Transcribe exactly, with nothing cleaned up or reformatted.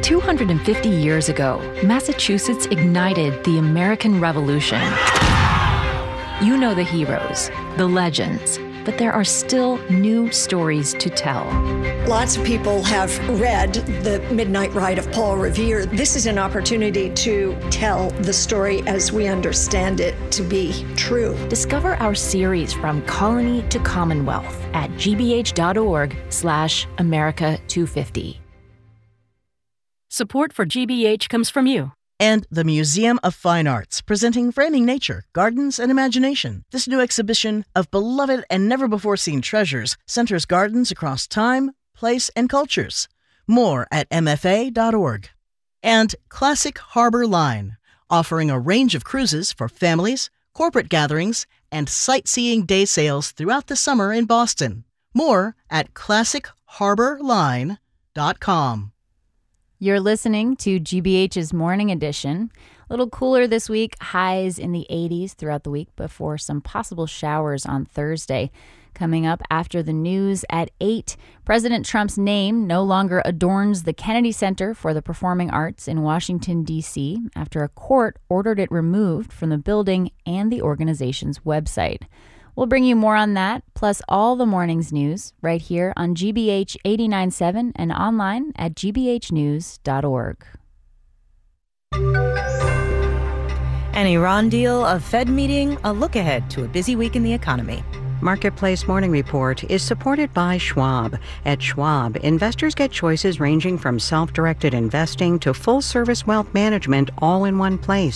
two hundred fifty years ago, Massachusetts ignited the American Revolution. You know the heroes, the legends, but there are still new stories to tell. Lots of people have read The Midnight Ride of Paul Revere. This is an opportunity to tell the story as we understand it to be true. Discover our series From Colony to Commonwealth at gbh.org slash America 250. Support for G B H comes from you. And the Museum of Fine Arts, presenting Framing Nature, Gardens, and Imagination. This new exhibition of beloved and never-before-seen treasures centers gardens across time, place, and cultures. More at m f a dot org. And Classic Harbor Line, offering a range of cruises for families, corporate gatherings, and sightseeing day sails throughout the summer in Boston. More at classic harbor line dot com. You're listening to G B H's Morning Edition. A little cooler this week, highs in the eighties throughout the week before some possible showers on Thursday. Coming up after the news at eight, President Trump's name no longer adorns the Kennedy Center for the Performing Arts in Washington, D C, after a court ordered it removed from the building and the organization's website. We'll bring you more on that, plus all the morning's news, right here on G B H eighty-nine point seven and online at g b h news dot org. An Iran deal, a Fed meeting, a look ahead to a busy week in the economy. Marketplace Morning Report is supported by Schwab. At Schwab, investors get choices ranging from self-directed investing to full-service wealth management all in one place.